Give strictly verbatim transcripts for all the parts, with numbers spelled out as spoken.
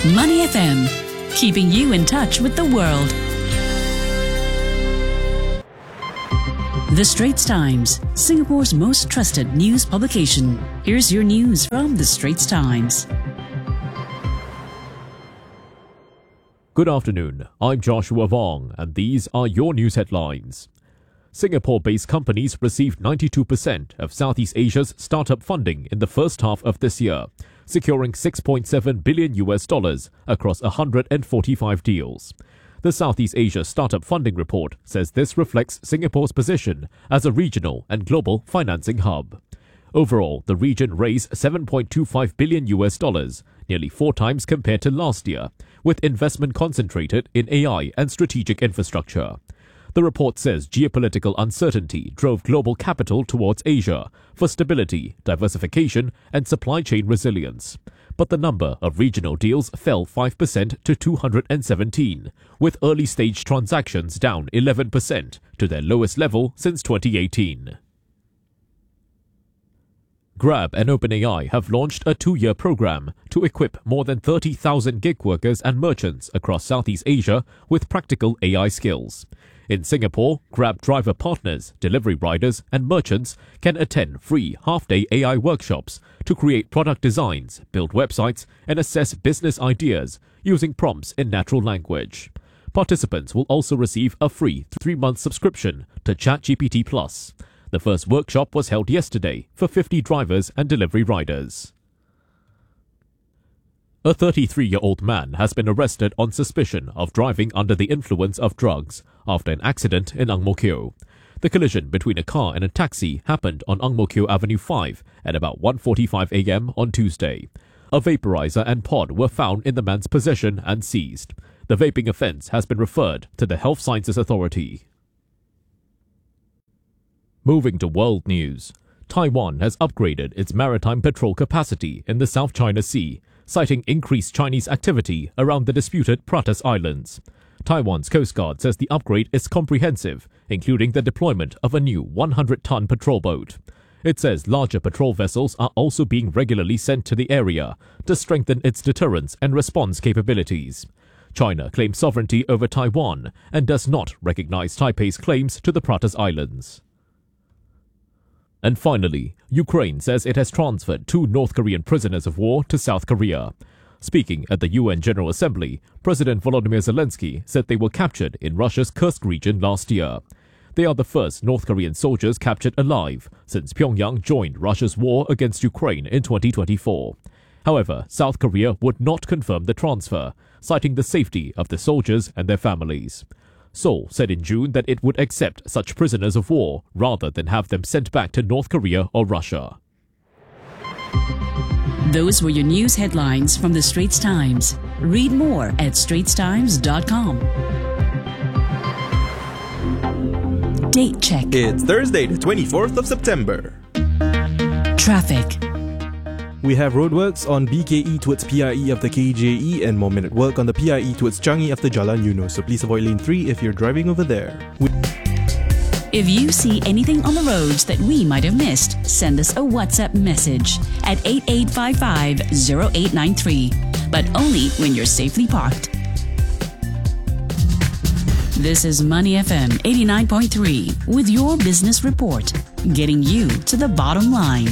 Money F M, keeping you in touch with the world. The Straits Times, Singapore's most trusted news publication. Here's your news from The Straits Times. Good afternoon, I'm Joshua Vong, and these are your news headlines. Singapore-based companies received ninety-two percent of Southeast Asia's startup funding in the first half of this year, securing six point seven billion U S dollars across one hundred forty-five deals. The Southeast Asia Startup Funding Report says this reflects Singapore's position as a regional and global financing hub. Overall, the region raised seven point two five billion U S dollars, nearly four times compared to last year, with investment concentrated in A I and strategic infrastructure. The report says geopolitical uncertainty drove global capital towards Asia for stability, diversification, and supply chain resilience. But the number of regional deals fell five percent to two hundred seventeen, with early-stage transactions down eleven percent to their lowest level since twenty eighteen. Grab and OpenAI have launched a two-year program to equip more than thirty thousand gig workers and merchants across Southeast Asia with practical A I skills. In Singapore, Grab driver partners, delivery riders, and merchants can attend free half-day A I workshops to create product designs, build websites, and assess business ideas using prompts in natural language. Participants will also receive a free three-month subscription to ChatGPT Plus. The first workshop was held yesterday for fifty drivers and delivery riders. A thirty-three-year-old man has been arrested on suspicion of driving under the influence of drugs after an accident in Ang Mo Kio. The collision between a car and a taxi happened on Ang Mo Kio Avenue five at about one forty-five a m on Tuesday. A vaporizer and pod were found in the man's possession and seized. The vaping offence has been referred to the Health Sciences Authority. Moving to world news, Taiwan has upgraded its maritime patrol capacity in the South China Sea, citing increased Chinese activity around the disputed Pratas Islands. Taiwan's Coast Guard says the upgrade is comprehensive, including the deployment of a new one hundred ton patrol boat. It says larger patrol vessels are also being regularly sent to the area to strengthen its deterrence and response capabilities. China claims sovereignty over Taiwan and does not recognize Taipei's claims to the Pratas Islands. And finally, Ukraine says it has transferred two North Korean prisoners of war to South Korea. Speaking at the U N General Assembly, President Volodymyr Zelensky said they were captured in Russia's Kursk region last year. They are the first North Korean soldiers captured alive since Pyongyang joined Russia's war against Ukraine in twenty twenty-four. However, South Korea would not confirm the transfer, citing the safety of the soldiers and their families. Seoul said in June that it would accept such prisoners of war rather than have them sent back to North Korea or Russia. Those were your news headlines from The Straits Times. Read more at straits times dot com. Date check. It's Thursday, the twenty-fourth of September. Traffic. We have roadworks on B K E towards P I E after K J E and more minute work on the P I E towards Changi after Jalan Eunos, so please avoid lane three if you're driving over there. We- If you see anything on the roads that we might have missed, send us a WhatsApp message at eight eight five five zero eight nine three, but only when you're safely parked. This is Money F M eighty-nine point three with your business report, getting you to the bottom line.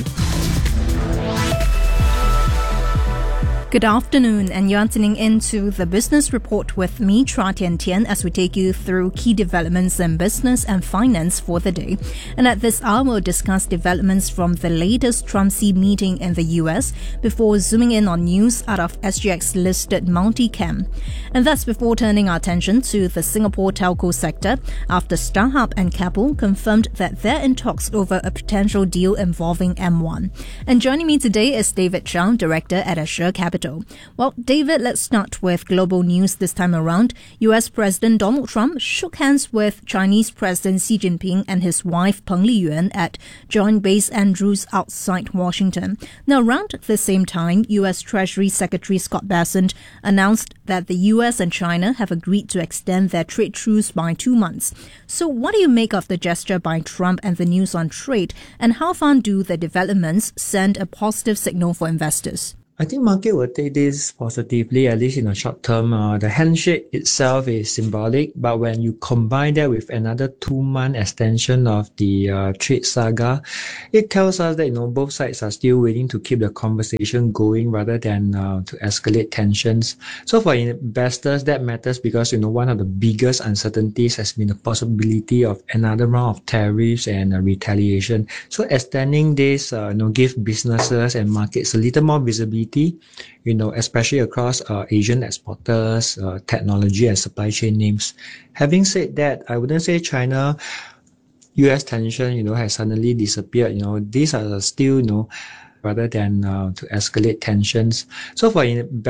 Good afternoon, and you're tuning into the Business Report with me, Chua Tian Tian, as we take you through key developments in business and finance for the day. And at this hour, we'll discuss developments from the latest Trump-Xi meeting in the U S before zooming in on news out of S G X-listed Multicam. And that's before turning our attention to the Singapore telco sector after StarHub and Keppel confirmed that they're in talks over a potential deal involving M one. And joining me today is David Chow, Director at Assure Capital. Well, David, let's start with global news this time around. U S President Donald Trump shook hands with Chinese President Xi Jinping and his wife Peng Liyuan at Joint Base Andrews outside Washington. Now, around the same time, U S Treasury Secretary Scott Bessent announced that the U S and China have agreed to extend their trade truce by two months. So what do you make of the gesture by Trump and the news on trade, and how far do the developments send a positive signal for investors? I think market will take this positively, at least in the short term. Uh, the handshake itself is symbolic, but when you combine that with another two-month extension of the uh, trade saga, it tells us that you know both sides are still willing to keep the conversation going rather than uh, to escalate tensions. So for investors, that matters because you know one of the biggest uncertainties has been the possibility of another round of tariffs and uh, retaliation. So extending this, uh, you know, give businesses and markets a little more visibility. You know, especially across uh, Asian exporters, uh, technology and supply chain names. Having said that, I wouldn't say China U S tension, you know, has suddenly disappeared. You know, these are still, you know, rather than uh, to escalate tensions. So for